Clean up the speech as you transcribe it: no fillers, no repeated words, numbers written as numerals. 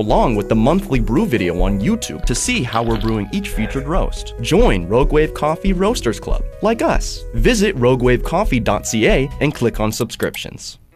along with the monthly brew video on YouTube to see how we're brewing each featured roast. Join Rogue Wave Coffee Roasters Club, like us. Visit roguewavecoffee.ca and click on subscriptions.